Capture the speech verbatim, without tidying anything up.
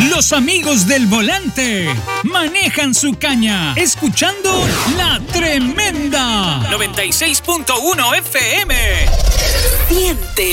Los amigos del volante manejan su caña, escuchando La Tremenda. noventa y seis punto uno F M. Siente